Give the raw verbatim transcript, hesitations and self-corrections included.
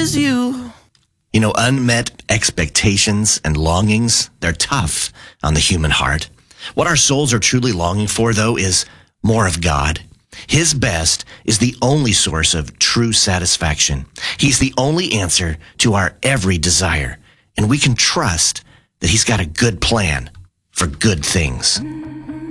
choose you. You know, unmet expectations and longings, they're tough on the human heart. What our souls are truly longing for, though, is more of God. His best is the only source of true satisfaction. He's the only answer to our every desire. And we can trust that he's got a good plan for good things.